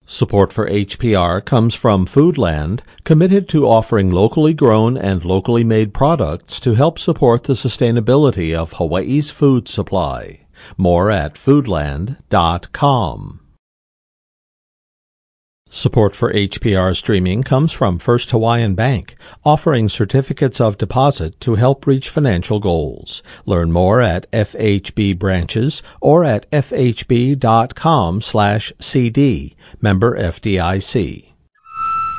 Support for HPR comes from Foodland, committed to offering locally grown and locally made products to help support the sustainability of Hawaii's food supply. More at foodland.com. Support for HPR streaming comes from First Hawaiian Bank, offering certificates of deposit to help reach financial goals. Learn more at FHB branches or at fhb.com/cd. Member FDIC.